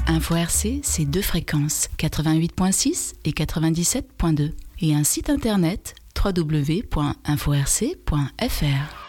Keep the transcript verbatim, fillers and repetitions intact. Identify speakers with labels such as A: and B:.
A: Info R C, c'est deux fréquences, quatre-vingt-huit virgule six et quatre-vingt-dix-sept virgule deux, et un site internet w w w point info r c point f r.